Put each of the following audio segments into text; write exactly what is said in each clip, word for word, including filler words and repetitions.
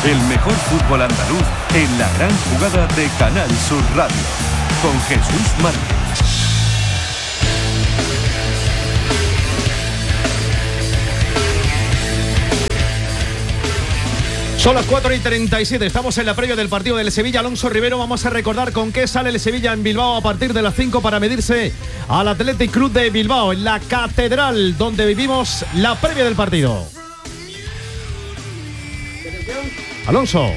El mejor fútbol andaluz en la gran jugada de Canal Sur Radio. Con Jesús Márquez. Son las cuatro y treinta y siete, estamos en la previa del partido del Sevilla. Alonso Rivero, vamos a recordar con qué sale el Sevilla en Bilbao a partir de las cinco para medirse al Athletic Club de Bilbao, en la Catedral, donde vivimos la previa del partido. Alonso.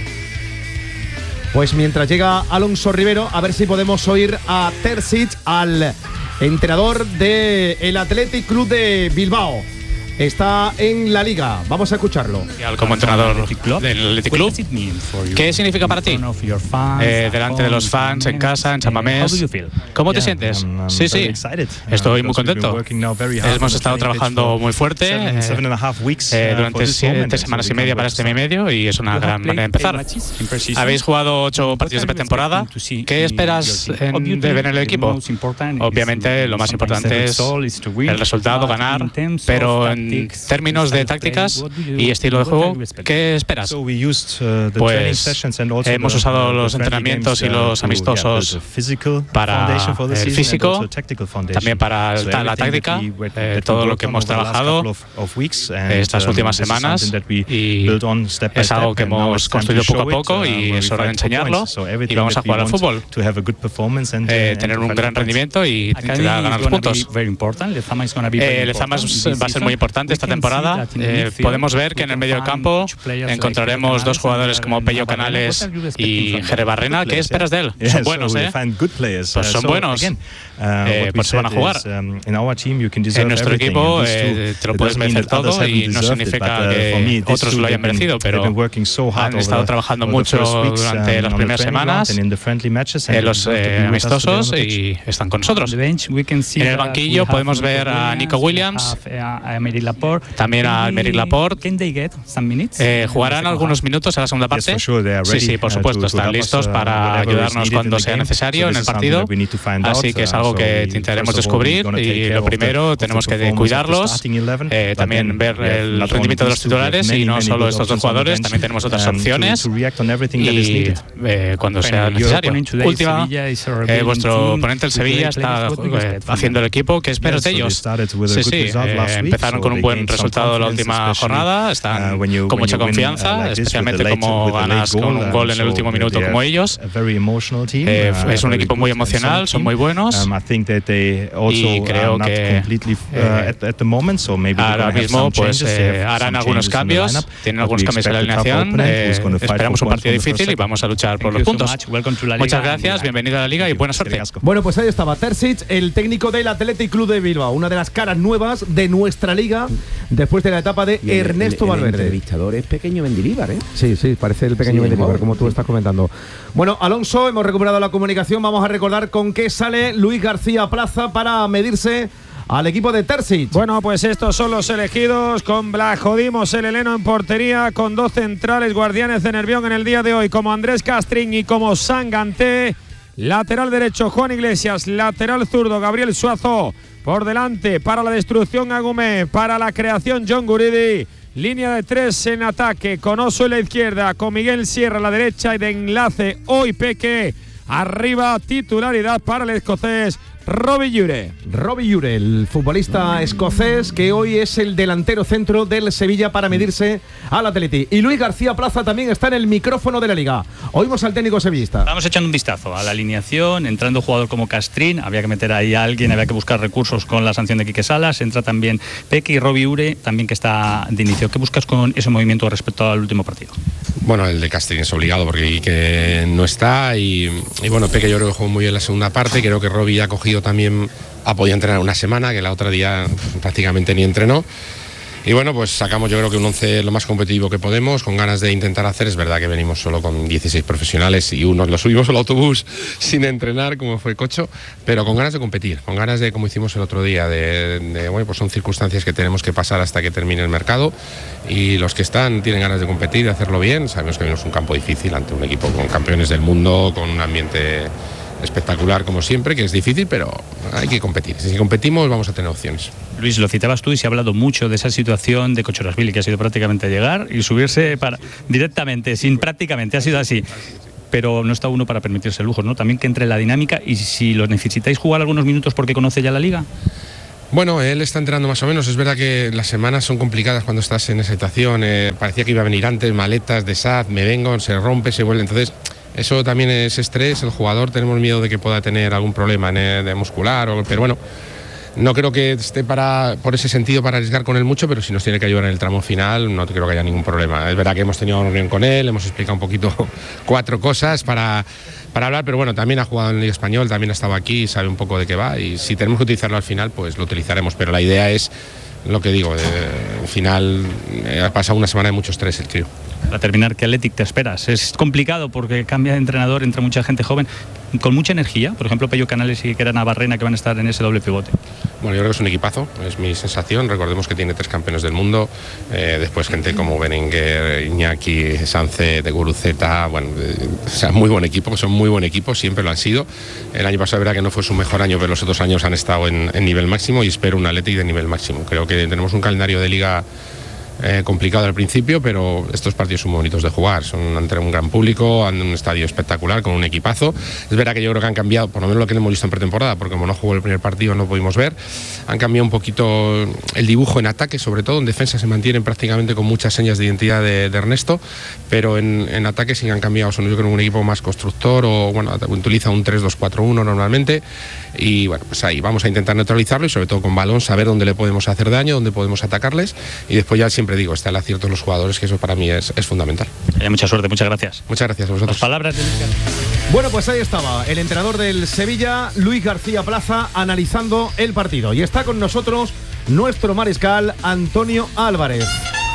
Pues mientras llega Alonso Rivero, a ver si podemos oír a Terzic, al entrenador del Athletic Club de Bilbao. Está en la Liga, vamos a escucharlo. Como entrenador del Athletic Club, ¿qué significa para ti? Eh, delante de los fans, en casa, en San Mamés. ¿Cómo te sientes? Sí, sí, estoy muy contento. Hemos estado trabajando muy fuerte eh, durante siete semanas y media para este mi medio y es una gran manera de empezar. Habéis jugado ocho partidos de pretemporada. ¿Qué esperas en, de ver en el equipo? Obviamente lo más importante es el resultado, ganar, pero en En términos de tácticas y estilo de juego, ¿qué esperas? Pues hemos usado los entrenamientos y los amistosos para el físico, también para la táctica, eh, todo lo que hemos trabajado estas últimas semanas, y es algo que hemos construido poco a poco y es hora de enseñarlo y vamos a jugar al fútbol, eh, tener un gran rendimiento y intentar ganar los puntos. Eh, Lezama va a ser muy importante esta temporada. Eh, podemos ver que en el medio del campo encontraremos dos jugadores como Pello Canales y Jere Barrena. ¿Qué esperas de él? Son buenos, ¿eh? Pues son buenos. Eh, pues se van a jugar. En nuestro equipo eh, te lo puedes merecer todo y no significa que otros lo hayan merecido, pero han estado trabajando mucho durante las primeras semanas en los eh, amistosos y están con nosotros. En el banquillo podemos ver a Nico Williams, también a Aymeric Laporte. Eh, ¿Jugarán algunos minutos en la segunda parte? Sí, sí, por supuesto, están listos para ayudarnos cuando sea necesario en el partido, así que es algo que intentaremos descubrir y lo primero tenemos que cuidarlos, eh, también ver el rendimiento de los titulares y no solo estos dos jugadores, también tenemos otras opciones y eh, cuando sea necesario. Última, eh, vuestro oponente el Sevilla está eh, haciendo el equipo. ¿Qué esperas de ellos? Sí, sí, eh, empezaron con un buen resultado la última jornada, están con mucha confianza, especialmente como ganas con un gol en el último minuto como ellos. Eh, es un equipo muy emocional, son muy buenos y creo que eh, ahora mismo pues eh, harán algunos cambios, tienen algunos cambios en la alineación. Eh, esperamos un partido difícil y vamos a luchar por los puntos. Muchas gracias, bienvenido a la Liga y buena suerte. Bueno, pues ahí estaba Terzic, el técnico del Athletic Club de Bilbao, una de las caras nuevas de nuestra Liga después de la etapa de el, Ernesto el, el, Valverde. El entrevistador es pequeño Mendilibar, ¿eh? Sí, sí, parece el pequeño sí, Mendilibar, como tú estás comentando. Bueno, Alonso, hemos recuperado la comunicación. Vamos a recordar con qué sale Luis García Plaza para medirse al equipo de Terzic. Bueno, pues estos son los elegidos, con Blajodimos, el heleno en portería, con dos centrales guardianes de Nervión en el día de hoy, como Andrés Castrín y como Sanganté. Lateral derecho Juan Iglesias, lateral zurdo Gabriel Suazo, por delante para la destrucción Agumé, para la creación John Guridi. Línea de tres en ataque, con Oso en la izquierda, con Miguel Sierra a la derecha y de enlace hoy Peque. Arriba, titularidad para el escocés Robbie Ure. Robbie Ure, el futbolista escocés que hoy es el delantero centro del Sevilla para medirse al Atleti. Y Luis García Plaza también está en el micrófono de la Liga. Oímos al técnico sevillista. Estamos echando un vistazo a la alineación, entrando un jugador como Castrín, había que meter ahí a alguien, había que buscar recursos con la sanción de Quique Salas, entra también Peque y Robbie Ure, también que está de inicio. ¿Qué buscas con ese movimiento respecto al último partido? Bueno, el de Castrín es obligado porque Quique no está y, y bueno, Peque yo creo que jugó muy bien la segunda parte, creo que Robbie ha cogido también, ha podido entrenar una semana, que la otra día prácticamente ni entrenó. Y bueno, pues sacamos yo creo que un once lo más competitivo que podemos, con ganas de intentar hacer. Es verdad que venimos solo con dieciséis profesionales y unos los subimos al autobús sin entrenar, como fue Cocho, pero con ganas de competir, con ganas de, como hicimos el otro día, de, de bueno, pues son circunstancias que tenemos que pasar hasta que termine el mercado y los que están tienen ganas de competir, de hacerlo bien. Sabemos que venimos un campo difícil ante un equipo con campeones del mundo, con un ambiente espectacular como siempre, que es difícil, pero hay que competir. Si competimos vamos a tener opciones. Luis, lo citabas tú y se ha hablado mucho de esa situación de Cochorasvili, que ha sido prácticamente llegar y subirse para directamente, sin prácticamente, ha sido así. Pero no está uno para permitirse lujos, ¿no? También que entre la dinámica, y si lo necesitáis jugar algunos minutos porque conoce ya la liga. Bueno, él está entrenando más o menos. Es verdad que las semanas son complicadas cuando estás en esa situación. Eh, parecía que iba a venir antes, maletas de S A D, me vengo, se rompe, se vuelve. Entonces, eso también es estrés. El jugador tenemos miedo de que pueda tener algún problema en, de muscular, o, pero bueno, no creo que esté para, por ese sentido para arriesgar con él mucho, pero si nos tiene que ayudar en el tramo final, no creo que haya ningún problema. Es verdad que hemos tenido una reunión con él, hemos explicado un poquito cuatro cosas para, para hablar, pero bueno, también ha jugado en el Liga Español, también ha estado aquí, sabe un poco de qué va, y si tenemos que utilizarlo al final, pues lo utilizaremos, pero la idea es lo que digo, eh, al final eh, ha pasado una semana de mucho estrés el tío. Para terminar, ¿qué Athletic te esperas? Es complicado porque cambia de entrenador, entra mucha gente joven, con mucha energía, por ejemplo Pello Canales y Kera Navarrena, que van a estar en ese doble pivote. Bueno, yo creo que es un equipazo, es mi sensación. Recordemos que tiene tres campeones del mundo, eh, después gente como Berenguer, Iñaki, Sánchez, de Guruceta, bueno, eh, o sea, muy buen equipo, son muy buen equipo, siempre lo han sido. El año pasado verá que no fue su mejor año, pero los otros años han estado en, en nivel máximo, y espero un Athletic de nivel máximo. Creo que tenemos un calendario de liga Eh, complicado al principio, pero estos partidos son bonitos de jugar, son ante un gran público, ante un estadio espectacular, con un equipazo. Es verdad que yo creo que han cambiado, por lo menos lo que hemos visto en pretemporada, porque como no jugó el primer partido no pudimos ver, han cambiado un poquito el dibujo en ataque, sobre todo en defensa se mantienen prácticamente con muchas señas de identidad de, de Ernesto, pero en, en ataque sí han cambiado, son yo creo un equipo más constructor, o bueno, utiliza un tres dos cuatro uno normalmente, y bueno, pues ahí vamos a intentar neutralizarlo, y sobre todo con balón saber dónde le podemos hacer daño, dónde podemos atacarles, y después ya siempre digo, está el acierto de los jugadores, que eso para mí es, es fundamental. Eh, mucha suerte, muchas gracias. Muchas gracias a vosotros. Las palabras de Luis García. Bueno, pues ahí estaba el entrenador del Sevilla, Luis García Plaza, analizando el partido. Y está con nosotros nuestro mariscal, Antonio Álvarez.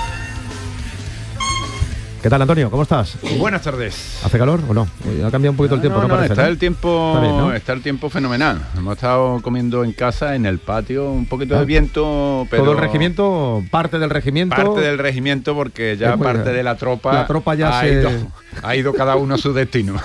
¿Qué tal, Antonio? ¿Cómo estás? Buenas tardes. ¿Hace calor o no? Ha cambiado un poquito no, el tiempo, no, ¿no? no parece, está ¿no? el tiempo, está, bien, ¿no? está el tiempo fenomenal. Hemos estado comiendo en casa, en el patio, un poquito ah, de viento, pero... ¿Todo el regimiento? ¿Parte del regimiento? Parte del regimiento, porque ya parte bien. de la tropa... La tropa ya ha, se... ido, ha ido cada uno a su destino.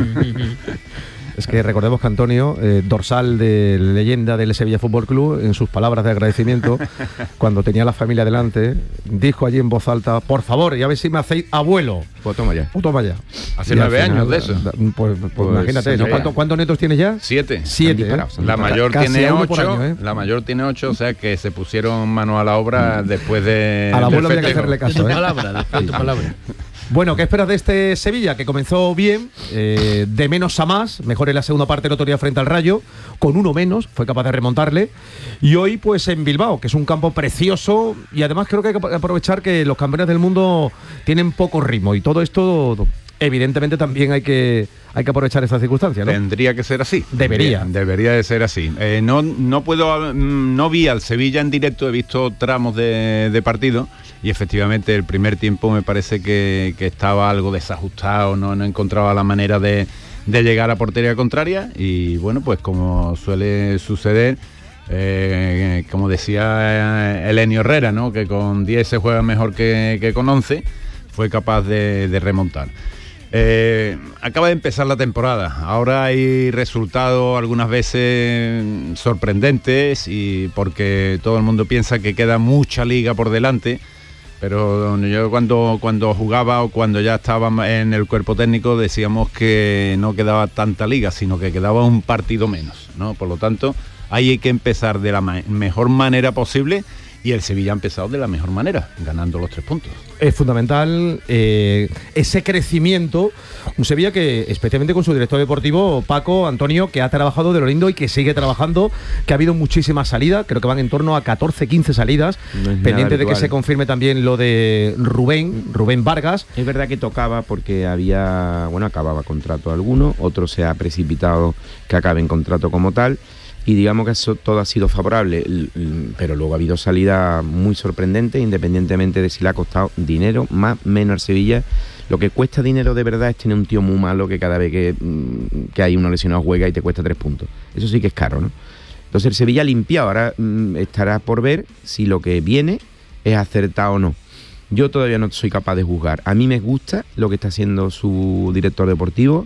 Es que recordemos que Antonio, eh, dorsal de leyenda del Sevilla Fútbol Club, en sus palabras de agradecimiento, cuando tenía la familia delante, dijo allí en voz alta: por favor, y a ver si me hacéis abuelo. Pues toma ya. Pues toma ya. Hace nueve años de eso. Pues, pues, pues imagínate, ¿no? ¿Cuánto, ¿cuántos nietos tienes ya? Siete. Siete. ¿eh? La mayor Casi tiene ocho. Año, ¿eh? La mayor tiene ocho, o sea que se pusieron mano a la obra después de. Al abuelo había que hacerle caso. De tu ¿eh? palabra, después de tu palabra. Bueno, ¿qué esperas de este Sevilla? Que comenzó bien, eh, de menos a más, mejor en la segunda parte el otro día frente al Rayo, con uno menos, fue capaz de remontarle, y hoy pues en Bilbao, que es un campo precioso, y además creo que hay que aprovechar que los campeones del mundo tienen poco ritmo, y todo esto evidentemente también hay que, hay que aprovechar esta circunstancia, ¿no? Tendría que ser así. Debería. Debería de ser así. Eh, no, no puedo, no vi al Sevilla en directo, he visto tramos de, de partido, y efectivamente el primer tiempo me parece que, que estaba algo desajustado, no, no encontraba la manera de, de llegar a portería contraria, y bueno, pues como suele suceder, eh, como decía Elenio Herrera, ¿no? Que con diez se juega mejor que, que con once, fue capaz de, de remontar. Eh, acaba de empezar la temporada, ahora hay resultados algunas veces sorprendentes, y porque todo el mundo piensa que queda mucha liga por delante, pero yo cuando, cuando jugaba o cuando ya estaba en el cuerpo técnico decíamos que no quedaba tanta liga, sino que quedaba un partido menos, ¿no? Por lo tanto, ahí hay que empezar de la ma- mejor manera posible, y el Sevilla ha empezado de la mejor manera, ganando los tres puntos. Es fundamental eh, ese crecimiento. Un Sevilla que, especialmente con su director deportivo, Paco, Antonio, que ha trabajado de lo lindo y que sigue trabajando, que ha habido muchísimas salidas, creo que van en torno a catorce, quince salidas, no pendiente de que se confirme también lo de Rubén, Rubén Vargas. Es verdad que tocaba porque había, bueno, acababa contrato alguno, otro se ha precipitado que acabe en contrato como tal, y digamos que eso todo ha sido favorable, pero luego ha habido salidas muy sorprendentes, independientemente de si le ha costado dinero, más, menos al Sevilla. Lo que cuesta dinero de verdad es tener un tío muy malo que cada vez que, que hay uno lesionado juega y te cuesta tres puntos. Eso sí que es caro, ¿no? Entonces el Sevilla ha limpiado, ahora mmm, estará por ver si lo que viene es acertado o no. Yo todavía no soy capaz de juzgar. A mí me gusta lo que está haciendo su director deportivo,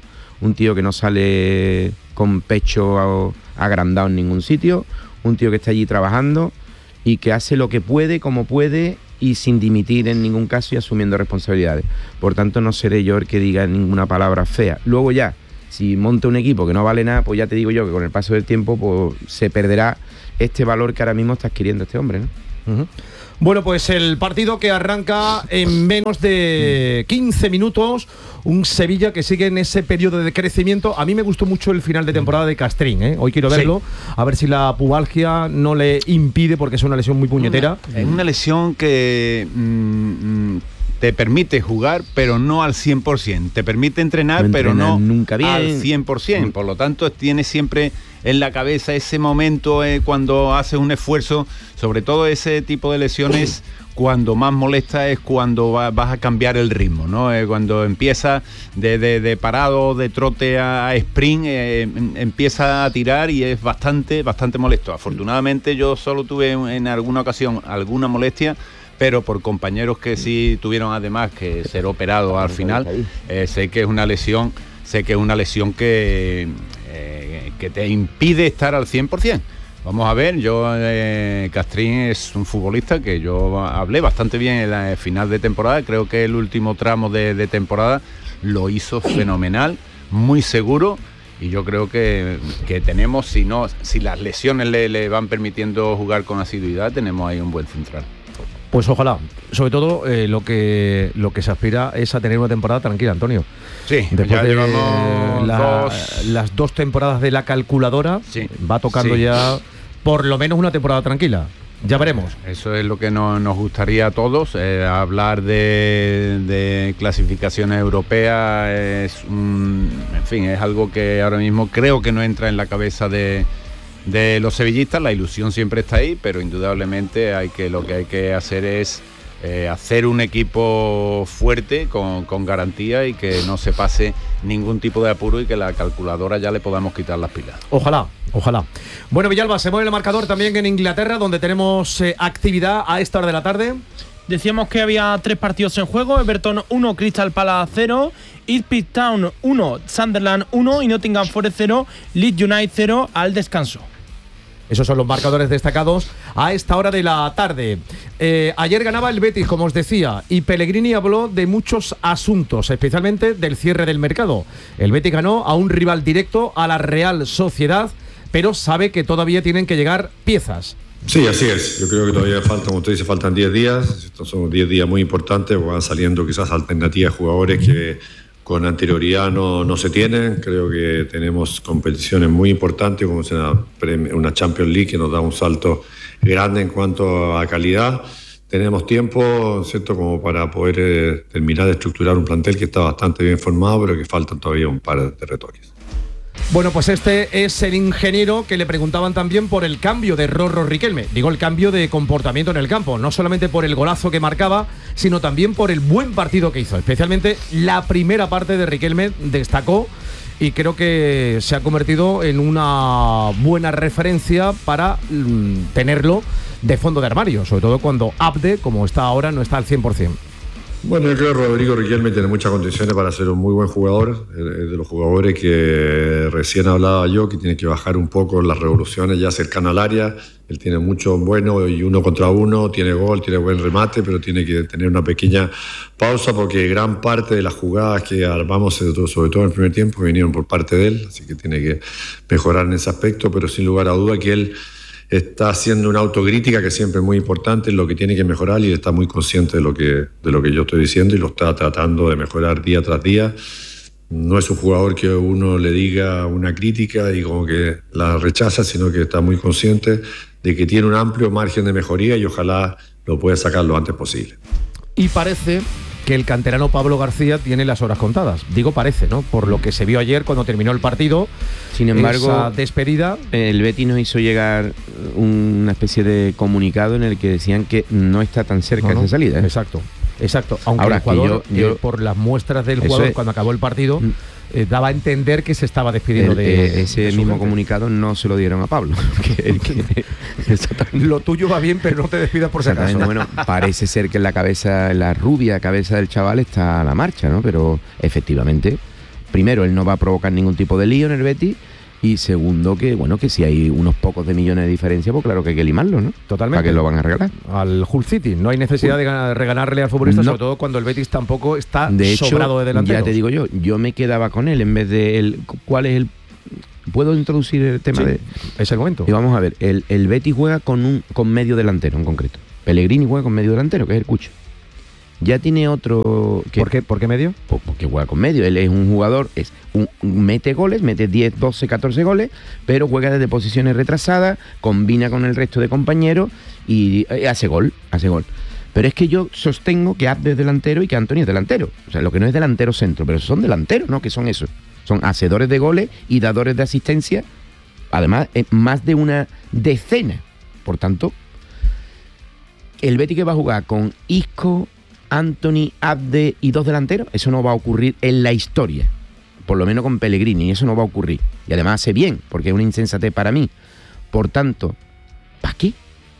un tío que no sale con pecho agrandado en ningún sitio, un tío que está allí trabajando y que hace lo que puede, como puede y sin dimitir en ningún caso y asumiendo responsabilidades. Por tanto, no seré yo el que diga ninguna palabra fea. Luego ya, si monta un equipo que no vale nada, pues ya te digo yo que con el paso del tiempo pues, se perderá este valor que ahora mismo está adquiriendo este hombre, ¿no? Uh-huh. Bueno, pues el partido que arranca en menos de quince minutos, un Sevilla que sigue en ese periodo de crecimiento. A mí me gustó mucho el final de temporada de Castrín, ¿eh? Hoy quiero verlo, sí. A ver si la pubalgia no le impide, porque es una lesión muy puñetera. Una, es una lesión que mmm, te permite jugar, pero no al cien por ciento. Te permite entrenar, no pero no nunca bien. al cien por ciento. Por lo tanto, tienes siempre en la cabeza ese momento eh, cuando haces un esfuerzo, sobre todo ese tipo de lesiones, cuando más molesta es cuando va, vas a cambiar el ritmo, ¿no? Eh, cuando empieza de, de, de parado, de trote a, a sprint, eh, empieza a tirar y es bastante, bastante molesto. Afortunadamente yo solo tuve en alguna ocasión alguna molestia, pero por compañeros que sí tuvieron además que ser operados al final, eh, sé que es una lesión, sé que es una lesión que, eh, que te impide estar al cien por ciento. Vamos a ver, yo eh, Castrín es un futbolista que yo hablé bastante bien en la final de temporada, creo que el último tramo de, de temporada lo hizo fenomenal, muy seguro, y yo creo que, que tenemos, si no, si las lesiones le, le van permitiendo jugar con asiduidad, tenemos ahí un buen central. Pues ojalá, sobre todo eh, lo que lo que se aspira es a tener una temporada tranquila, Antonio. Sí, después ya de llevamos la, dos... las dos temporadas de la calculadora, sí, va tocando sí. ya por lo menos una temporada tranquila. Ya veremos. Eso es lo que no, nos gustaría a todos. Eh, hablar de, de clasificaciones europeas es un, en fin, es algo que ahora mismo creo que no entra en la cabeza de, de los sevillistas. La ilusión siempre está ahí, pero indudablemente hay que lo que hay que hacer es eh, hacer un equipo fuerte con, con garantía y que no se pase ningún tipo de apuro y que la calculadora ya le podamos quitar las pilas. Ojalá. Ojalá. Bueno, Villalba, se mueve el marcador también en Inglaterra, donde tenemos eh, actividad a esta hora de la tarde. Decíamos que había tres partidos en juego: Everton uno, Crystal Palace cero, Ipswich Town uno, Sunderland uno y Nottingham Forest cero, Leeds United cero al descanso. Esos son los marcadores destacados a esta hora de la tarde. Eh, ayer ganaba el Betis, como os decía, y Pellegrini habló de muchos asuntos, especialmente del cierre del mercado. El Betis ganó a un rival directo, a la Real Sociedad, pero sabe que todavía tienen que llegar piezas. Sí, así es. Yo creo que todavía faltan, como usted dice, faltan diez días. Estos son diez días muy importantes, van saliendo quizás alternativas de jugadores que con anterioridad no, no se tienen. Creo que tenemos competiciones muy importantes, como es una, una Champions League que nos da un salto grande en cuanto a calidad. Tenemos tiempo, ¿cierto?, como para poder eh, terminar de estructurar un plantel que está bastante bien formado, pero que faltan todavía un par de retoques. Bueno, pues este es el ingeniero que le preguntaban también por el cambio de Rorro Riquelme. Digo, el cambio de comportamiento en el campo, no solamente por el golazo que marcaba, sino también por el buen partido que hizo. Especialmente la primera parte de Riquelme destacó y creo que se ha convertido en una buena referencia para mm, tenerlo de fondo de armario, sobre todo cuando Abde, como está ahora, no está al cien por ciento. Bueno, yo creo que Rodrigo Riquelme tiene muchas condiciones para ser un muy buen jugador, es de los jugadores que recién hablaba yo, que tiene que bajar un poco las revoluciones ya cercano al área. Él tiene mucho bueno y uno contra uno, tiene gol, tiene buen remate, pero tiene que tener una pequeña pausa porque gran parte de las jugadas que armamos, sobre todo en el primer tiempo, vinieron por parte de él, así que tiene que mejorar en ese aspecto, pero sin lugar a duda que él está haciendo una autocrítica que siempre es muy importante, en lo que tiene que mejorar, y está muy consciente de lo que, de lo que yo estoy diciendo y lo está tratando de mejorar día tras día. No es un jugador que uno le diga una crítica y como que la rechaza, sino que está muy consciente de que tiene un amplio margen de mejoría y ojalá lo pueda sacar lo antes posible. Y parece que el canterano Pablo García tiene las horas contadas. Digo parece, ¿no? Por lo que se vio ayer cuando terminó el partido. Sin embargo, esa despedida. El Betis nos hizo llegar una especie de comunicado en el que decían que no está tan cerca no, no. de esa salida, ¿eh? Exacto, exacto. Aunque Ahora, el jugador, yo, yo, eh, por las muestras del jugador es, cuando acabó el partido, eh, daba a entender que se estaba despidiendo el, de eh, ese de mismo gente. Comunicado no se lo dieron a Pablo. que, el que, lo tuyo va bien, pero no te despidas por si acaso. Bueno, parece ser que en la cabeza, en la rubia cabeza del chaval está la marcha, ¿no? Pero efectivamente primero, él no va a provocar ningún tipo de lío en el Betis. Y segundo, que bueno, que si hay unos pocos de millones de diferencia, pues claro que hay que limarlo, ¿no? Totalmente. ¿Para qué lo van a regalar? Al Hull City. No hay necesidad de ganar, regalarle al futbolista, no. Sobre todo cuando el Betis tampoco está de hecho, sobrado de delanteros. Ya te digo yo, yo me quedaba con él en vez de él. ¿Cuál es el...? ¿Puedo introducir el tema? Sí, de...? es el momento. Y vamos a ver, el, el Betis juega con un con medio delantero en concreto. Pellegrini juega con medio delantero, que es el Cucho. Ya tiene otro... Que, ¿Por qué, ¿Por qué medio? Pues porque juega con medio. Él es un jugador, es un, mete goles, mete diez, doce, catorce goles, pero juega desde posiciones retrasadas, combina con el resto de compañeros y eh, hace gol, hace gol. Pero es que yo sostengo que Abde es delantero y que Anthony es delantero. O sea, lo que no es delantero centro, pero son delanteros, ¿no? Que son esos. Son hacedores de goles y dadores de asistencia. Además, es más de una decena. Por tanto, el Betis que va a jugar con Isco, Anthony, Abde y dos delanteros, eso no va a ocurrir en la historia, por lo menos con Pellegrini, eso no va a ocurrir. Y además hace bien, porque es una insensatez para mí. Por tanto, ¿para qué?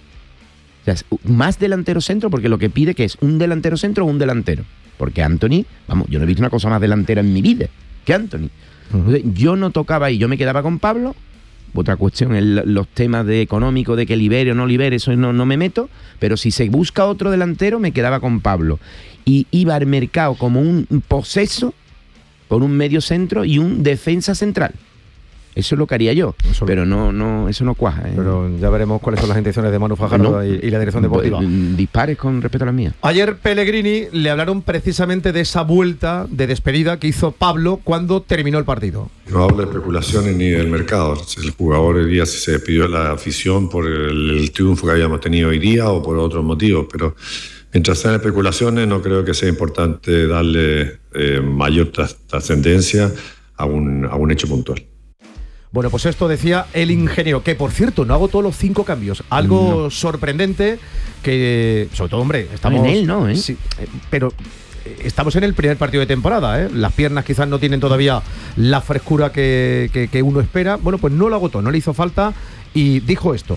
O sea, más delantero centro, porque lo que pide que es un delantero centro o un delantero. Porque Anthony, vamos, yo no he visto una cosa más delantera en mi vida que Anthony. Uh-huh. Entonces, yo no tocaba ahí, yo me quedaba con Pablo. Otra cuestión es los temas de económico, de que libere o no libere, eso no, no me meto, pero si se busca otro delantero me quedaba con Pablo. Y iba al mercado como un poseso, con un medio centro y un defensa central. Eso es lo que haría yo, eso pero no, no, eso no cuaja. ¿eh? Pero ya veremos cuáles son las intenciones de Manu Fajardo no, y, y la dirección deportiva. Dispares con respecto a las mías. Ayer Pellegrini le hablaron precisamente de esa vuelta de despedida que hizo Pablo cuando terminó el partido. No hablo de especulaciones ni del mercado. El jugador hoy día si se despidió de la afición por el, el triunfo que habíamos tenido hoy día o por otros motivos, pero mientras sean especulaciones no creo que sea importante darle eh, mayor trascendencia a un, a un hecho puntual. Bueno, pues esto decía el ingeniero, que por cierto no agotó los cinco cambios. Algo no. sorprendente que, sobre todo, hombre, estamos... En él no, ¿eh? Sí, pero estamos en el primer partido de temporada, ¿eh? Las piernas quizás no tienen todavía la frescura que, que, que uno espera. Bueno, pues no lo agotó, no le hizo falta y dijo esto.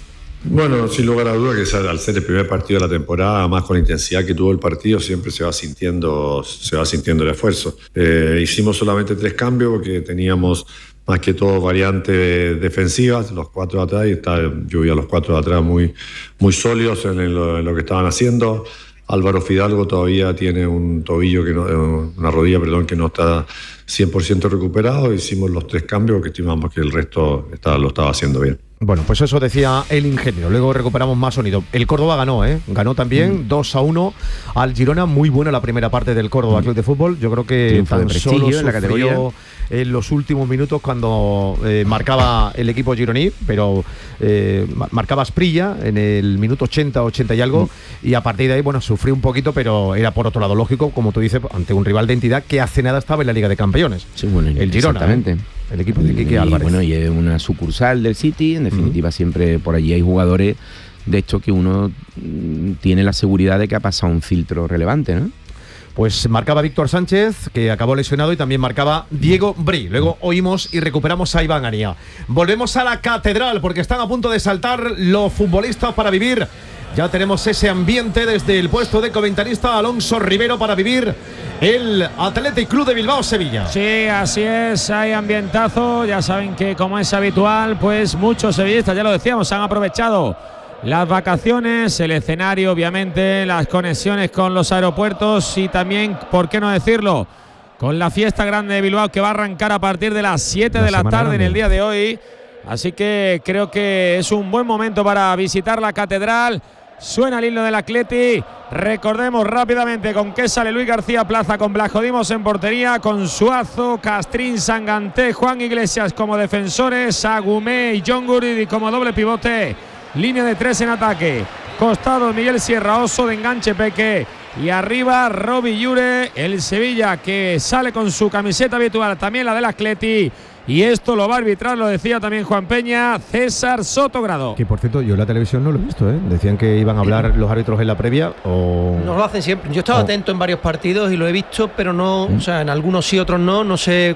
Bueno, sin lugar a duda que al ser el primer partido de la temporada, más con la intensidad que tuvo el partido, siempre se va sintiendo, se va sintiendo el esfuerzo. Eh, hicimos solamente tres cambios porque teníamos más que todo variantes defensivas, los cuatro de atrás, y está, yo vi a los cuatro de atrás muy, muy sólidos en lo, en lo que estaban haciendo. Álvaro Fidalgo todavía tiene un tobillo, que no, una rodilla, perdón, que no está cien por ciento recuperado. Hicimos los tres cambios que estimamos que el resto está, lo estaba haciendo bien. Bueno, pues eso decía el ingeniero. Luego recuperamos más sonido. El Córdoba ganó, ¿eh? Ganó también mm. dos a uno al Girona. Muy buena la primera parte del Córdoba mm. Club de Fútbol. Yo creo que triunfo tan de prestigio solo en la categoría en los últimos minutos cuando eh, marcaba el equipo gironí, pero eh, marcaba Asprilla en el minuto ochenta, ochenta y algo, mm. y a partir de ahí, bueno, sufrió un poquito, pero era por otro lado lógico, como tú dices, ante un rival de entidad que hace nada estaba en la Liga de Campeones. Sí, bueno, el Girona, exactamente. ¿eh? El equipo de Quique Álvarez. Bueno, y es una sucursal del City, en definitiva, uh-huh. siempre por allí hay jugadores de hecho que uno tiene la seguridad de que ha pasado un filtro relevante, ¿no? Pues marcaba Víctor Sánchez, que acabó lesionado, y también marcaba Diego Bri. Luego oímos y recuperamos a Iván Ania. Volvemos a la Catedral, porque están a punto de saltar los futbolistas para vivir. Ya tenemos ese ambiente desde el puesto de comentarista Alonso Rivero para vivir el Athletic Club de Bilbao Sevilla. Sí, así es, hay ambientazo. Ya saben que, como es habitual, pues muchos sevillistas, ya lo decíamos, han aprovechado las vacaciones, el escenario, obviamente, las conexiones con los aeropuertos y también, ¿por qué no decirlo?, con la fiesta grande de Bilbao, que va a arrancar a partir de las siete de la tarde en el día de hoy. Así que creo que es un buen momento para visitar la catedral. Suena el himno del Atleti. Recordemos rápidamente con qué sale Luis García Plaza, con Blajodimos en portería, con Suazo, Castrín, Sanganté, Juan Iglesias como defensores, Agumé y John Guridi como doble pivote. Línea de tres en ataque. Costado Miguel Sierra, Oso, de enganche Peque. Y arriba Robbie Llure, el Sevilla, que sale con su camiseta habitual, también la del Atleti. Y esto lo va a arbitrar, lo decía también Juan Peña, César Sotogrado. Que por cierto, yo en la televisión no lo he visto, ¿eh? Decían que iban a hablar los árbitros en la previa o... No lo hacen siempre. Yo he estado oh. atento en varios partidos y lo he visto, pero no, ¿Mm? o sea, en algunos sí, otros no. No sé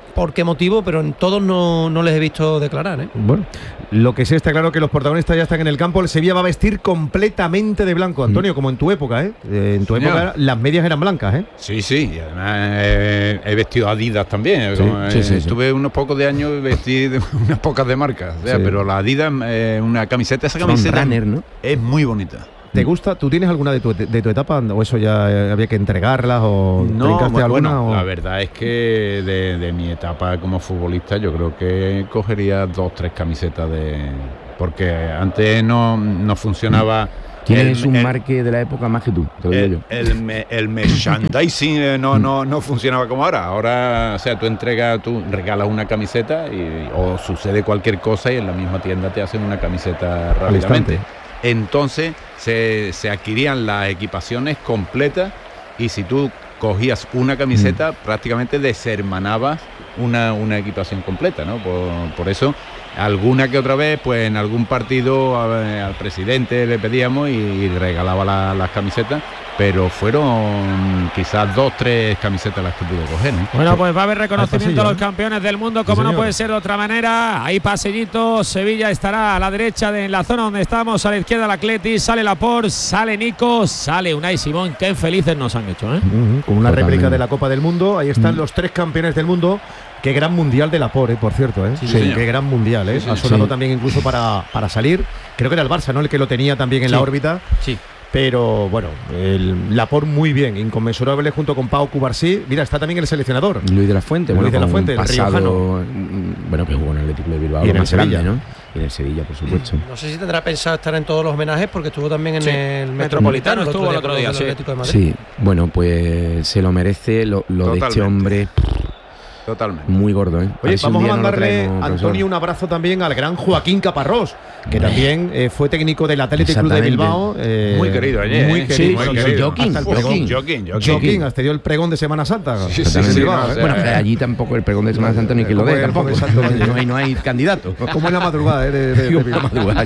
por qué motivo, pero en todos no, no les he visto declarar, ¿eh? Bueno, lo que sí está claro que los protagonistas ya están en el campo. El Sevilla va a vestir completamente de blanco, Antonio, mm. como en tu época, ¿eh? Eh, en tu Señor. época las medias eran blancas, ¿eh? Sí, sí, y además eh, he vestido Adidas también. Sí, como, sí, eh, sí, estuve sí. unos pocos de años y vestí de, unas pocas de marcas, o sea, sí. pero la Adidas, eh, una camiseta, esa camiseta runner, ¿no? es muy bonita. ¿Te gusta? ¿Tú tienes alguna de tu, de, de tu etapa o eso ya había que entregarlas o no, brincaste bueno, alguna? O? La verdad es que de, de mi etapa como futbolista yo creo que cogería dos, tres camisetas de... Porque antes no, no funcionaba... Tienes un marque de la época más que tú, te lo digo el, yo. El, el merchandising no, no, no funcionaba como ahora. Ahora, o sea, tú entregas, tú regalas una camiseta y, o sucede cualquier cosa y en la misma tienda te hacen una camiseta rápidamente. Entonces se, se adquirían las equipaciones completas y si tú cogías una camiseta, mm. prácticamente deshermanabas una, una equipación completa, ¿no? Por, por eso, alguna que otra vez, pues en algún partido a, al presidente le pedíamos y, y regalaba la, las camisetas, pero fueron quizás dos, tres camisetas las que pudo coger, ¿no? Bueno, pues va a haber reconocimiento a los campeones del mundo, como sí, no puede ser de otra manera. Hay pasillito, Sevilla estará a la derecha de en la zona donde estamos, a la izquierda el Atleti, sale Laporte, sale Nico, sale Unai Simón. Qué felices nos han hecho, ¿eh? Uh-huh, con una Totalmente. réplica de la Copa del Mundo, ahí están uh-huh. los tres campeones del mundo. Qué gran mundial de Laporte, eh, por cierto, ¿eh? Sí, sí, sí. Qué gran mundial, ¿eh? Sí, sí, ha sonado sí. también incluso para, para salir. Creo que era el Barça, ¿no? El que lo tenía también en sí. la órbita. Sí. Pero bueno, el Laporte muy bien, inconmensurable junto con Pau Cubarsí. Mira, está también el seleccionador Luis de la Fuente, Luis bueno, de la Fuente, el riojano. Bueno, que jugó en el Atlético de Bilbao y en el Sevilla, grande, ¿no? Y en el Sevilla, por supuesto. No sé si tendrá pensado estar en todos los homenajes porque estuvo también en sí. el Metropolitano, estuvo el otro día, el sí. Atlético de Madrid. Sí, bueno, pues se lo merece lo, lo de este hombre. Totalmente. Muy gordo, ¿eh? Oye, vamos a mandarle, no Antonio, un abrazo también al gran Joaquín Caparrós, que eh. también eh, fue técnico del Atlético Club de Bilbao. Eh, muy querido ayer. Muy eh. querido. Sí, muy querido. Joaquín, hasta el pregón. Joaquín, Joaquín, hasta dio el pregón de Semana Santa. Sí, sí, sí, Bilbao, no, ¿eh? Bueno, eh, allí tampoco el pregón de Semana Santa ni que lo dé tampoco. No hay, no hay candidato. Como en la madrugada, ¿eh? De, de, de, de madrugada.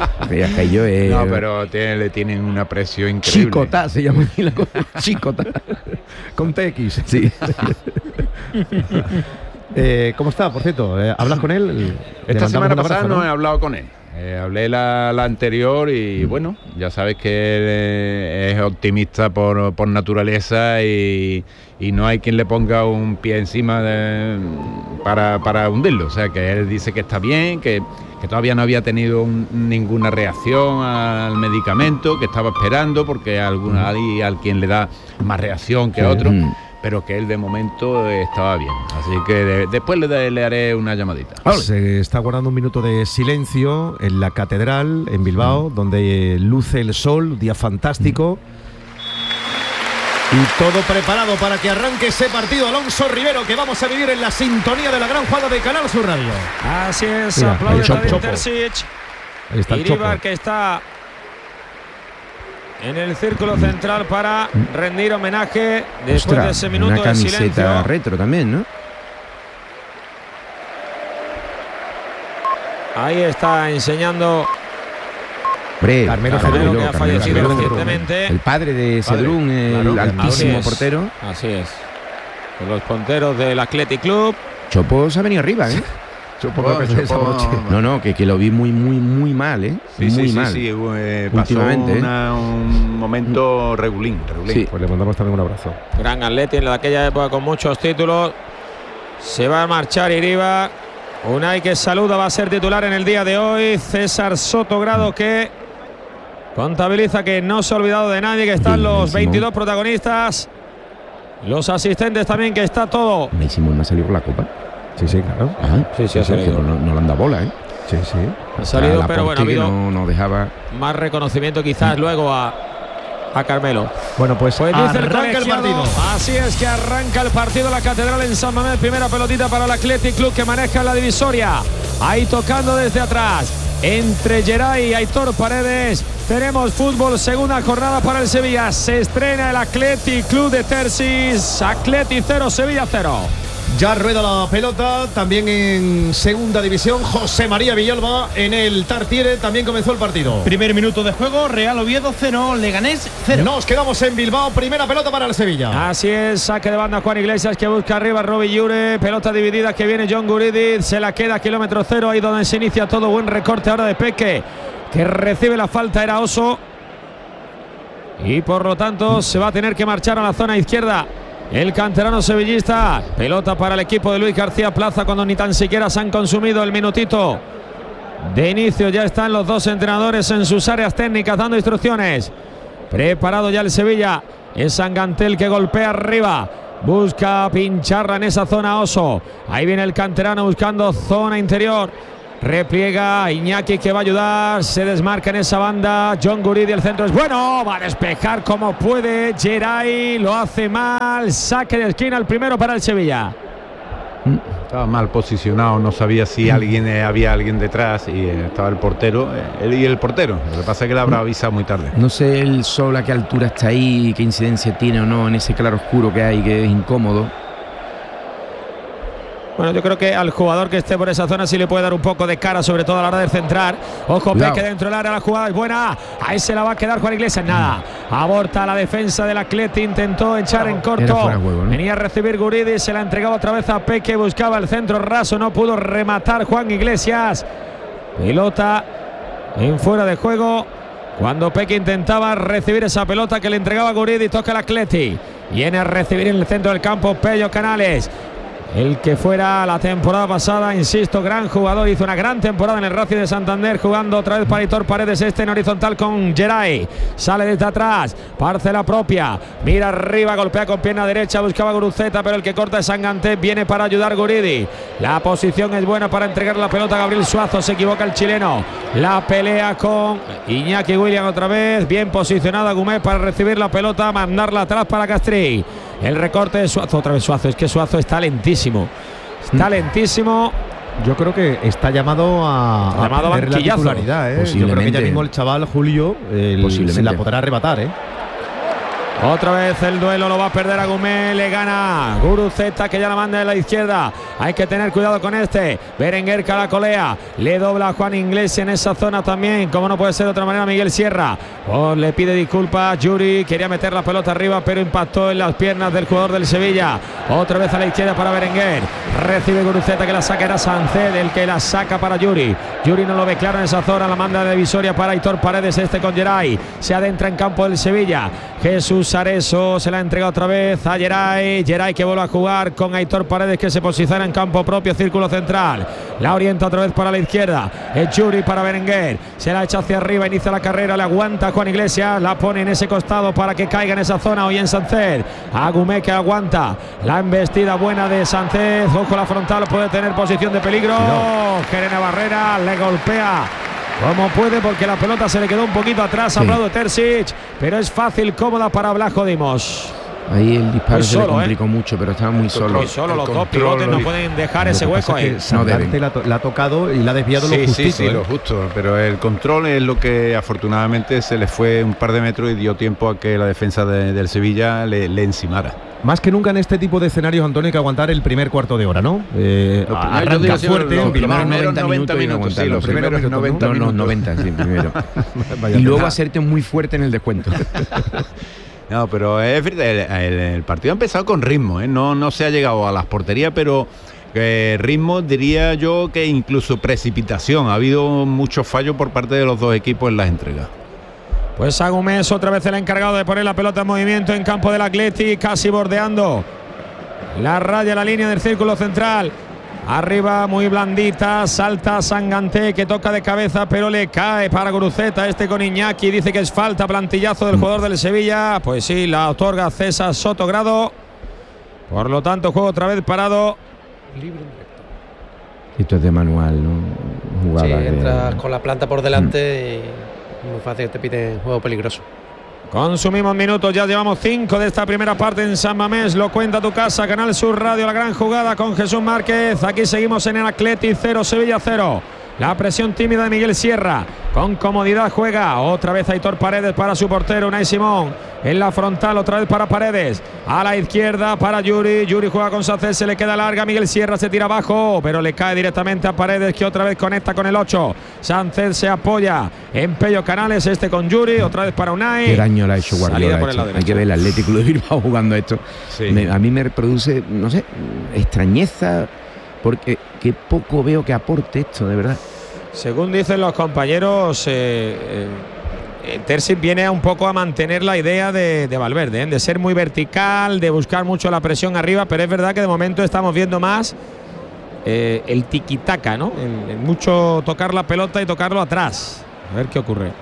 Yo, eh, no, pero tiene, le tienen un aprecio increíble. Chicotá se llama la cosa. Chicotá. Con T X. Sí. Eh, ¿Cómo está, por cierto? Eh, ¿Hablas con él? Esta semana pasada no he hablado con él. Eh, hablé la, la anterior y bueno, ya sabes que él eh, es optimista por, por naturaleza y, y no hay quien le ponga un pie encima de, para, para hundirlo. O sea, que él dice que está bien, que, que todavía no había tenido un, ninguna reacción al medicamento, que estaba esperando porque alguna, hay a quien le da más reacción que a otro. Pero que él de momento estaba bien. Así que de, después le, le haré una llamadita. Se está guardando un minuto de silencio en la catedral, en Bilbao, mm. donde luce el sol, día fantástico. Mm. Y todo preparado para que arranque ese partido. Alonso Rivero, que vamos a vivir en la sintonía de la gran jugada de Canal Sur Radio. Así es, Mira, aplaude Tadej Terzic. Ahí está el Iribar, que está en el círculo central para rendir homenaje después Ostras, de ese minuto una camiseta de silencio. Retro también, ¿no? Ahí está enseñando Hombre, Carmelo Cedrún, que ha fallecido Carmelo recientemente. El padre de Cedrún, el claro, altísimo así portero. Así es. Con los ponteros del Athletic Club. Chopo se ha venido arriba, ¿eh? Chopo, oh, Chopo, no, no, que, que lo vi muy, muy, muy mal, ¿eh? Sí, muy sí, mal. sí, sí. Eh, Últimamente, una, ¿eh? Un momento regulín, regulín. Sí, pues le mandamos también un abrazo. Gran Atleti en aquella época con muchos títulos. Se va a marchar Iribar. Unai, que saluda, va a ser titular en el día de hoy. César Sotogrado, que contabiliza que no se ha olvidado de nadie, que están los veintidós protagonistas. Los asistentes también, que está todo. Unai Simón no ha salido con la copa. Sí, sí, claro. Ajá. Sí, sí, ha salido. No, no le han dado bola, ¿eh? Sí, sí. Ha salido, la pero bueno, ha habido no, no dejaba más reconocimiento quizás mm. luego a, a Carmelo. Bueno, pues, pues arranca el, el partido. Así es que arranca el partido la Catedral en San Mamés. Primera pelotita para el Athletic Club, que maneja la divisoria. Ahí tocando desde atrás. Entre Geray y Aitor Paredes. Tenemos fútbol, segunda jornada para el Sevilla. Se estrena el Athletic Club de Terzic. Athletic cero, Sevilla cero. Ya rueda la pelota, también en segunda división, José María Villalba en el Tartiere, también comenzó el partido. Primer minuto de juego, Real Oviedo cero, Leganés cero. Nos quedamos en Bilbao, primera pelota para el Sevilla. Así es, saque de banda Juan Iglesias que busca arriba Robbie Ure, pelota dividida que viene John Guridiz, se la queda kilómetro cero, ahí donde se inicia todo, buen recorte ahora de Peque, que recibe la falta, era Oso. Y por lo tanto se va a tener que marchar a la zona izquierda el canterano sevillista. Pelota para el equipo de Luis García Plaza cuando ni tan siquiera se han consumido el minutito de inicio. Ya están los dos entrenadores en sus áreas técnicas dando instrucciones. Preparado ya el Sevilla. Es Sangantel que golpea arriba. Busca pincharla en esa zona Oso. Ahí viene el canterano buscando zona interior. Repliega Iñaki que va a ayudar. Se desmarca en esa banda John Guridi. El centro es bueno. Va a despejar como puede. Geray lo hace mal. Saque de esquina el primero para el Sevilla. Estaba mal posicionado. No sabía si alguien eh, había alguien detrás. Y eh, estaba el portero. Eh, él y el portero. Lo que pasa es que le habrá avisado muy tarde. No sé el sol a qué altura está ahí. Qué incidencia tiene o no en ese claro oscuro que hay. Que es incómodo. Bueno, yo creo que al jugador que esté por esa zona sí le puede dar un poco de cara, sobre todo a la hora de centrar. Ojo, Cuidado. Peque dentro del área, la jugada es buena. Ahí se la va a quedar Juan Iglesias, nada. Aborta la defensa del Atleti, intentó echar en corto. Juego, ¿no? Venía a recibir Guridi, se la entregaba otra vez a Peque, buscaba el centro raso, no pudo rematar Juan Iglesias. Pelota en fuera de juego. Cuando Peque intentaba recibir esa pelota que le entregaba Guridi, toca el Atleti. Viene a recibir en el centro del campo Pello Canales. El que fuera la temporada pasada, insisto, gran jugador, hizo una gran temporada en el Racing de Santander, jugando otra vez para Aitor Paredes, este en horizontal con Geray, sale desde atrás, parcela propia, mira arriba, golpea con pierna derecha, buscaba Guruceta, pero el que corta es Sanganté, viene para ayudar Guridi, la posición es buena para entregar la pelota a Gabriel Suazo, se equivoca el chileno, la pelea con Iñaki William otra vez, bien posicionada Gumé para recibir la pelota, mandarla atrás para Castri. El recorte de Suazo, otra vez Suazo, es que Suazo está lentísimo, está lentísimo. Yo creo que está llamado a, llamado a tener la titularidad, ¿eh? Yo creo que ya mismo el chaval Julio el, se la podrá arrebatar, ¿eh? Otra vez el duelo lo va a perder a Gumé, le gana Guruceta que ya la manda de la izquierda, hay que tener cuidado con este, Berenguer Calacolea, le dobla a Juan Iglesias en esa zona también, como no puede ser de otra manera Miguel Sierra, oh, le pide disculpas Yuri, quería meter la pelota arriba pero impactó en las piernas del jugador del Sevilla, otra vez a la izquierda para Berenguer, recibe Guruceta que la saca, era Sanced el que la saca para Yuri, Yuri no lo ve claro en esa zona, la manda de divisoria para Aitor Paredes, este con Geray, se adentra en campo del Sevilla, Jesús Areso se la entrega otra vez a Geray, Geray que vuelve a jugar con Aitor Paredes que se posiciona en campo propio, círculo central, la orienta otra vez para la izquierda, es Yuri para Berenguer, se la echa hacia arriba, inicia la carrera, le aguanta Juan Iglesias, la pone en ese costado para que caiga en esa zona, hoy en Sanced, Agumé que aguanta, la embestida buena de Sanced, ojo la frontal, puede tener posición de peligro, Jerena Barrera le golpea como puede porque la pelota se le quedó un poquito atrás, sí. Ha hablado de Terzic, pero es fácil, cómoda para Blajo Dimos. Ahí el disparo muy se solo, le complicó ¿eh? mucho, pero estaba muy solo. Muy solo, los dos pivotes no pueden dejar ese hueco ahí. No deben. La, la ha tocado y la ha desviado sí, lo justito. Sí, sí, ¿eh? lo justo, pero el control es lo que afortunadamente se le fue un par de metros y dio tiempo a que la defensa de, del Sevilla le, le encimara. Más que nunca en este tipo de escenarios, Antonio, hay que aguantar el primer cuarto de hora, ¿no? Eh, lo primero, arranca digo, fuerte, los primeros noventa, noventa minutos, sí, los primeros noventa no, minutos. No, noventa, sí, primero. Y luego hacerte muy fuerte en el descuento. No, pero es verdad, el, el, el partido ha empezado con ritmo, ¿eh? No, no se ha llegado a las porterías, pero eh, ritmo diría yo que incluso precipitación. Ha habido muchos fallos por parte de los dos equipos en las entregas. Pues Agumés otra vez el encargado de poner la pelota en movimiento en campo del Atleti, casi bordeando la raya, la línea del círculo central. Arriba muy blandita, salta Sanganté que toca de cabeza pero le cae para Guruceta, este con Iñaki, dice que es falta, plantillazo del jugador del Sevilla, pues sí, la otorga César Sotogrado, por lo tanto juego otra vez parado. Esto es de manual, ¿no? Jugada sí, entras de... con la planta por delante mm. y muy fácil que te piden juego peligroso. Consumimos minutos, ya llevamos cinco de esta primera parte en San Mamés, lo cuenta tu casa, Canal Sur Radio, la gran jugada con Jesús Márquez, aquí seguimos en el Atleti cero, Sevilla cero. La presión tímida de Miguel Sierra. Con comodidad juega. Otra vez Aitor Paredes para su portero, Unai Simón. En la frontal, otra vez para Paredes. A la izquierda para Yuri. Yuri juega con Sánchez, se le queda larga. Miguel Sierra se tira abajo, pero le cae directamente a Paredes, que otra vez conecta con el ocho. Sánchez se apoya en Pello Canales, este con Yuri. Otra vez para Unai. Qué daño le ha hecho Guardiola. Hay que ver el Athletic Club de Bilbao jugando esto. Sí. Me, a mí me produce, no sé, extrañeza, porque qué poco veo que aporte esto, de verdad. Según dicen los compañeros, eh, eh, Terzic viene un poco a mantener la idea de, de Valverde, ¿eh? de ser muy vertical, de buscar mucho la presión arriba, pero es verdad que de momento estamos viendo más eh, el tiquitaca, ¿no? El, el mucho tocar la pelota y tocarlo atrás. A ver qué ocurre.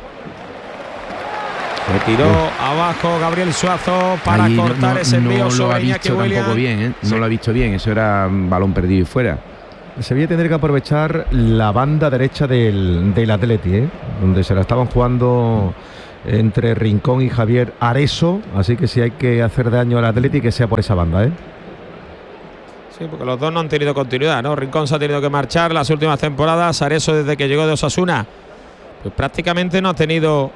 Le tiró abajo Gabriel Suazo para Allí cortar no, no, ese envío no sobre lo ha Iñaki visto Williams. tampoco bien, ¿eh? No sí. lo ha visto bien, eso era un balón perdido y fuera. Sevilla tendría que aprovechar la banda derecha del, del Atleti, ¿eh? Donde se la estaban jugando entre Rincón y Javier Areso, así que si hay que hacer daño al Atleti, que sea por esa banda, ¿eh? Sí, porque los dos no han tenido continuidad, ¿no? Rincón se ha tenido que marchar las últimas temporadas, Areso desde que llegó de Osasuna, pues prácticamente no ha tenido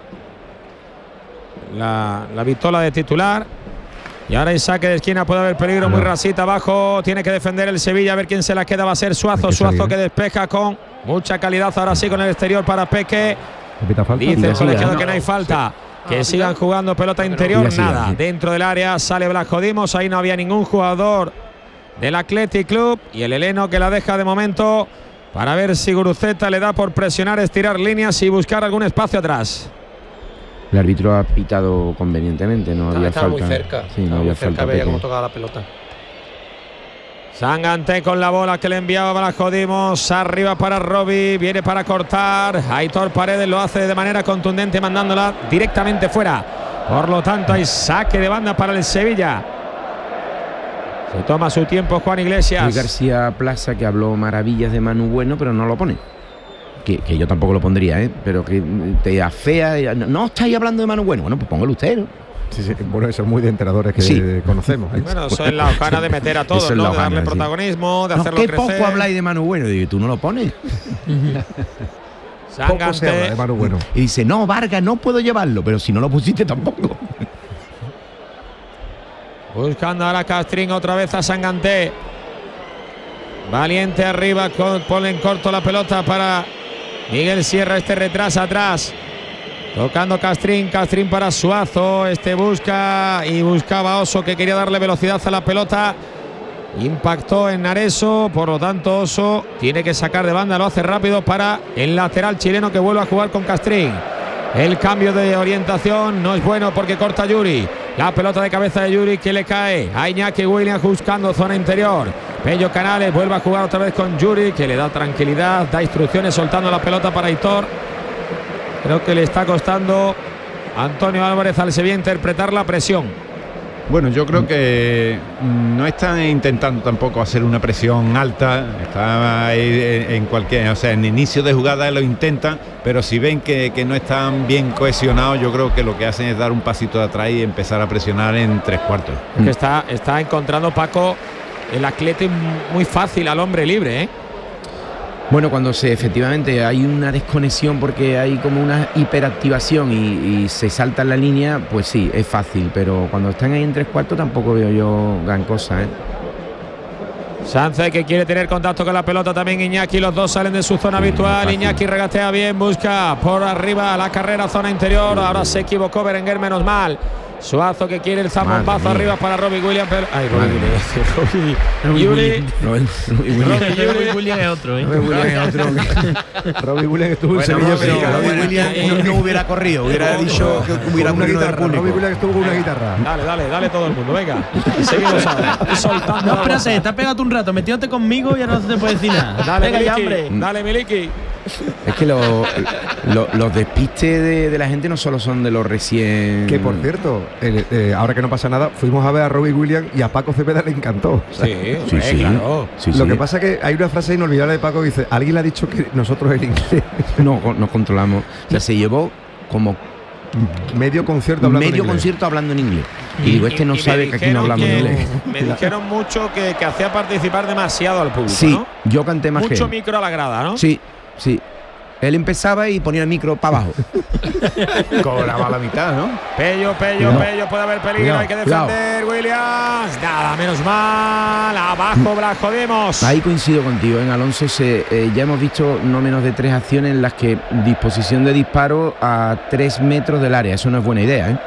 la, la vitola de titular. Y ahora en saque de esquina puede haber peligro, no. muy rasita abajo, tiene que defender el Sevilla, a ver quién se la queda, va a ser Suazo, que Suazo salir. que despeja con mucha calidad, ahora sí con el exterior para Peque. Dice el colegiado no, que no hay falta, sí. que ah, sigan jugando pelota interior, no. nada, sí. dentro del área sale Blasco Dimos, ahí no había ningún jugador del Athletic Club y el heleno que la deja de momento para ver si Guruceta le da por presionar, estirar líneas y buscar algún espacio atrás. El árbitro ha pitado convenientemente, no había estaba falta. Muy cerca, sí, no había muy cerca, falta. veía cómo tocaba la pelota. Sanganté con la bola que le enviaba Blasco Dimos, arriba para Robbie, viene para cortar. Aitor Paredes lo hace de manera contundente, mandándola directamente fuera. Por lo tanto, hay saque de banda para el Sevilla. Se toma su tiempo Juan Iglesias. Y García Plaza, que habló maravillas de Manu Bueno, pero no lo pone. Que, que yo tampoco lo pondría, ¿eh? Pero que te afea. No, no estáis hablando de Manu Bueno. Bueno, pues póngalo usted, ¿no? Sí, sí. Bueno, eso es muy de entrenadores que sí. conocemos. ¿eh? Bueno, eso es la hojana de meter a todos, ¿no? De darle sí. protagonismo, de no, hacerlo ¿qué crecer. Poco habláis de Manu Bueno? Y tú no lo pones. Poco se habla de Manu Bueno. Y dice, no, Vargas, no puedo llevarlo, pero si no lo pusiste tampoco. Buscando ahora Castrín otra vez a Sanganté. Valiente arriba, pone en corto la pelota para Miguel Sierra, este retrasa atrás. Tocando Castrín, Castrín para Suazo, este busca y buscaba Oso, que quería darle velocidad a la pelota. Impactó en Areso, por lo tanto Oso tiene que sacar de banda, lo hace rápido para el lateral chileno que vuelve a jugar con Castrín. El cambio de orientación no es bueno porque corta Yuri. La pelota de cabeza de Yuri que le cae a Iñaki Williams buscando zona interior. Pello Canales vuelve a jugar otra vez con Yuri, que le da tranquilidad, da instrucciones soltando la pelota para Aitor. Creo que le está costando a Antonio Álvarez al Sevilla interpretar la presión. Bueno, yo creo que no están intentando tampoco hacer una presión alta, está ahí en cualquier, o sea, en inicio de jugada lo intentan, pero si ven que, que no están bien cohesionados, yo creo que lo que hacen es dar un pasito de atrás y empezar a presionar en tres cuartos. Es que está, está encontrando Paco el Athletic muy fácil al hombre libre, ¿eh? Bueno, cuando se efectivamente hay una desconexión porque hay como una hiperactivación y, y se salta en la línea, pues sí, es fácil, pero cuando están ahí en tres cuartos tampoco veo yo gran cosa, ¿eh? Sánchez que quiere tener contacto con la pelota, también Iñaki, los dos salen de su zona sí, habitual. Iñaki regatea bien, busca por arriba la carrera, zona interior, ahora se equivocó Berenguer, menos mal. Suazo que quiere el zambombazo arriba para Robbie Williams. Pero... Ay, Robbie Williams. Robbie Williams es otro, ¿eh? Robbie Williams es otro. Robbie Williams estuvo en Sevilla. Robbie Williams no hubiera corrido, hubiera dicho que hubiera una guitarra. Robbie Williams estuvo con una guitarra. Dale, dale, dale todo el mundo, venga. Seguimos ahora. Soltando. No, espérate, está pegado un rato, metiéndote conmigo y ya no se te puede decir nada. Dale, venga, ya, hombre. Dale, Miliki. Es que lo, lo, los despistes de, de la gente no solo son de los recién... Que por cierto, el, eh, ahora que no pasa nada, fuimos a ver a Robbie Williams y a Paco Cepeda le encantó. Sí, sí, sí, claro. Sí, lo sí. que pasa es que hay una frase inolvidable de Paco que dice, alguien le ha dicho que nosotros el inglés no nos controlamos. O sea, se llevó como medio concierto hablando medio en inglés. concierto hablando en inglés. Y digo, este no y sabe que aquí no hablamos que, en inglés. Me dijeron mucho que, que hacía participar demasiado al público, sí, ¿no? yo canté más mucho que micro a la grada, ¿no? Sí. sí. Él empezaba y ponía el micro para abajo. Cobraba la mitad, ¿no? Pello, Pello, No. Pello, puede haber peligro, Cuidado, hay que defender, Williams. Nada, menos mal. Abajo, Blasco Dimos. Ahí coincido contigo, en Alonso se, eh, ya hemos visto no menos de tres acciones en las que disposición de disparo a tres metros del área. Eso no es buena idea, ¿eh?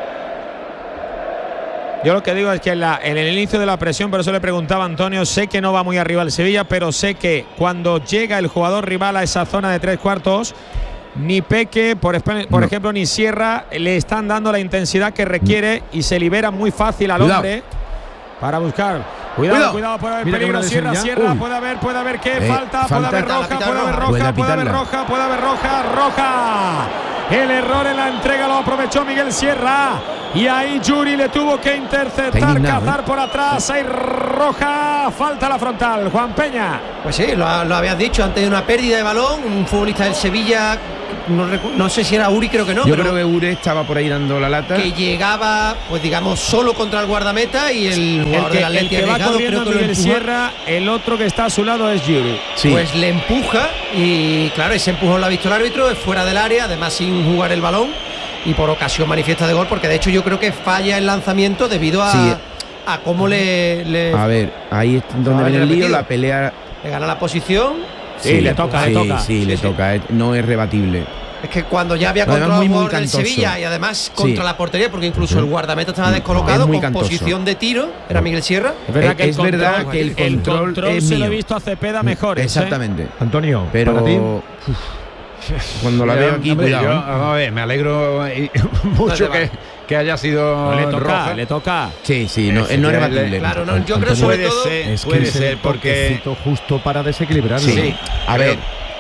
Yo lo que digo es que en, la, en el inicio de la presión, por eso le preguntaba a Antonio, sé que no va muy arriba el Sevilla, pero sé que cuando llega el jugador rival a esa zona de tres cuartos, ni Peque, por, por no. ejemplo, ni Sierra le están dando la intensidad que requiere y se libera muy fácil al Cuidado. hombre para buscar. Cuidado, cuidado, cuidado puede haber Mira que peligro. buena Sierra, decisión ya. Sierra, Uy. puede haber, puede haber qué, Eh, falta, falta. puede haber La roja, pitar puede haber roja. roja, Puede puede haber pitarla. roja, puede haber roja, roja. El error en la entrega lo aprovechó Miguel Sierra y ahí Yuri le tuvo que interceptar, Está indignado, cazar ¿eh? por atrás. Hay roja, falta la frontal. Juan Peña. Pues sí, lo, lo habías dicho, antes de una pérdida de balón, un futbolista del Sevilla, no, recu- no sé si era Uri, creo que no, Yo pero creo que Ure estaba por ahí dando la lata. que llegaba, pues digamos, solo contra el guardameta y el El jugador que, del el Atleti que va arriesgado corriendo creo que lo Miguel empuja. Sierra, el otro que está a su lado es Yuri. Sí. Pues le empuja y claro, ese empujón lo ha visto el árbitro, es fuera del área, además sin jugar el balón y por ocasión manifiesta de gol, porque de hecho yo creo que falla el lanzamiento debido a, Sí. a cómo le, le, A ver, ahí es donde Ah, viene el lío, repetido. la pelea. le gana la posición. Sí, le toca, sí, le toca. Sí, le Sí, sí. toca, eh, no es rebatible. Es que cuando ya había Además, controlado muy, el muy jugador del cantoso. Sevilla y además contra Sí. la portería, porque incluso Ujú. el guardameta estaba Es descolocado muy con cantoso. posición de tiro, era Miguel Sierra. Es verdad Es- que el es control, verdad que el control es se lo he mío. visto a Cepeda mejor. Exactamente. Antonio, Pero para ti. uf, cuando la Ya, veo aquí, hombre, cuidado. yo, ¿eh? vamos a ver, me alegro eh, mucho que, que haya sido Le toca, roja. le toca. Sí, sí, no, Ese no es ya rebatible. le- Claro, no, yo creo Antonio, sobre puede todo ser, Es puede que es el ser porque toquecito justo para desequilibrar. Sí. A ver,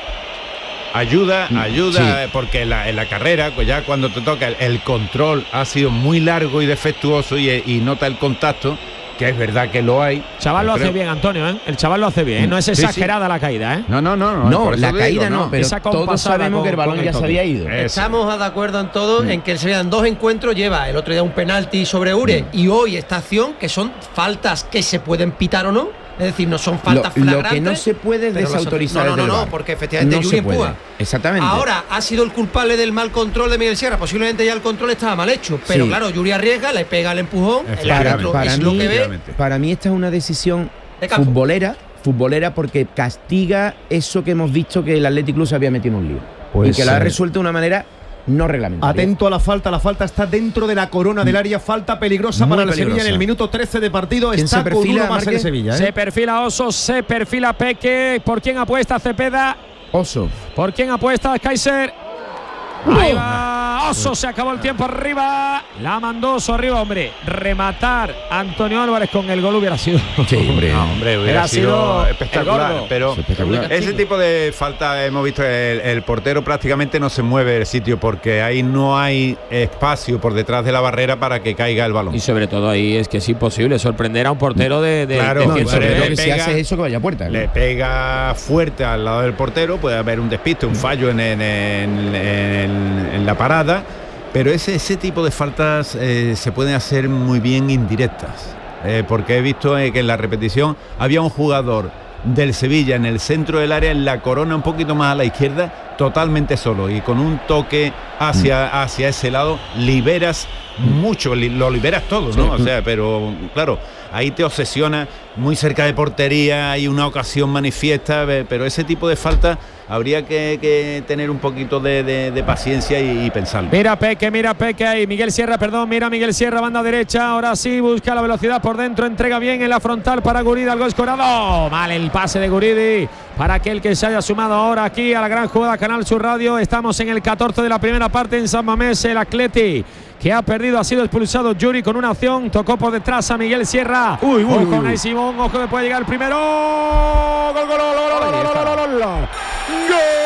ayuda, ayuda, Sí. eh, porque en la, en la carrera, pues ya cuando te toca el, el control ha sido muy largo y defectuoso y, y nota el contacto, que es verdad que lo hay. Chaval lo Creo- hace bien, Antonio, ¿eh? El chaval lo hace bien, ¿eh? No es Sí, sí. exagerada la caída, ¿eh? No, no, no, no. no, por eso la te caída digo, no, pero Esa todos compasada sabemos con- que el balón con el ya se toque. había ido. Eso. estamos de acuerdo en todo en que el Sevilla en dos encuentros lleva el otro día un penalti sobre Ure y hoy esta acción, que son faltas que se pueden pitar o no, es decir, no son faltas Lo- lo flagrantes. que no se puede es pero las- desautorizar No, no, desde no, el no, VAR. porque efectivamente No Yuri se puede. empuja. Exactamente. Ahora ha sido el culpable del mal control de Miguel Sierra. Posiblemente ya el control estaba mal hecho. Pero Sí. claro, Yuri arriesga, le pega el empujón. El Efectivamente. árbitro para, es mí, lo que ve. para mí esta es una decisión De campo. futbolera, futbolera porque castiga eso que hemos visto que el Athletic Club se había metido en un lío. Pues, y que la ha eh, resuelto de una manera no reglamentaria. Atento a la falta, la falta está dentro de la corona del área, falta peligrosa Muy para el peligrosa. Sevilla en el minuto trece de partido. ¿Quién Está se con perfila, uno más Marque? el Sevilla, ¿eh? Se perfila Oso, se perfila Peque. ¿Por quién apuesta Cepeda? Oso. ¿Por quién apuesta Kaiser? Ahí va Oso, se acabó el tiempo arriba. La mandó Oso arriba, hombre. Rematar Antonio Álvarez con el gol hubiera sido. Sí, hombre. No, hombre, hubiera Hubiera sido sido el espectacular. gordo. Pero Espectacular. ese tipo de falta hemos visto el, el portero prácticamente no se mueve del sitio porque ahí no hay espacio por detrás de la barrera para que caiga el balón. Y sobre todo ahí es que es imposible sorprender a un portero de, de, Claro, de No, y cien pues, sobre le todo metros. que si pega- hace eso que vaya a puerta. ¿no? Le pega fuerte al lado del portero, puede haber un despiste, un fallo en, en- en- en- en la parada, pero ese, ese tipo de faltas eh, se pueden hacer muy bien indirectas, eh, porque he visto eh, que en la repetición había un jugador del Sevilla en el centro del área, en la corona un poquito más a la izquierda, totalmente solo, y con un toque hacia, hacia ese lado liberas mucho, li- lo liberas todo, ¿no? O sea, pero claro, ahí te obsesiona, muy cerca de portería, hay una ocasión manifiesta, ve- pero ese tipo de falta habría que, que tener un poquito de, de- de paciencia y, y pensarlo. Mira Peque, mira Peque ahí. Miguel Sierra, perdón, mira Miguel Sierra, banda derecha. Ahora sí, busca la velocidad por dentro, entrega bien en la frontal para Guridi, algo escorado. Mal el pase de Guridi para aquel que se haya sumado ahora aquí a la gran jugada Canal Sur Radio. Estamos en el catorce de la primera parte en San Mamés, el Atleti que ha perdido, ha sido expulsado Yuri con una acción, tocó por detrás a Miguel Sierra. Uy, uy, ojo, Unai Simón, ojo que puede llegar el primero. Gol, gol, gol, gol, gol, gol, gol, gol, gol. ¡Gol!